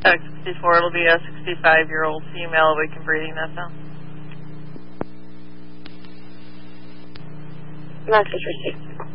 64, it'll be a 65-year-old female awakened breeding female. Message received.